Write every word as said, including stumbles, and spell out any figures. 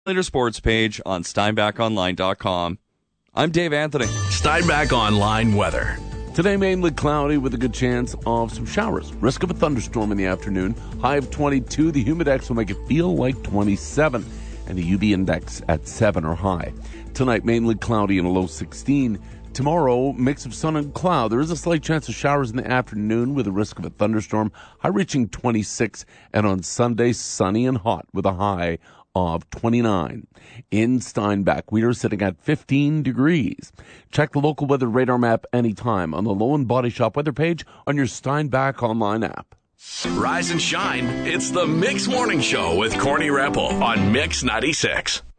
Later Sports page on steinbach online dot com. I'm Dave Anthony. Steinbach Online weather. Today, mainly cloudy with a good chance of some showers. Risk of a thunderstorm in the afternoon. High of twenty-two. The humidex will make it feel like twenty-seven. And the U V index at seven or high. Tonight, mainly cloudy and a low sixteen. Tomorrow, mix of sun and cloud. There is a slight chance of showers in the afternoon with a risk of a thunderstorm. High reaching twenty-six. And on Sunday, sunny and hot with a high of twenty-nine. In Steinbach, we are sitting at fifteen degrees. Check the local weather radar map anytime on the Low and Body Shop weather page on your Steinbach online app. Rise and shine. It's the Mix Morning Show with Corny Rappel on Mix ninety-six.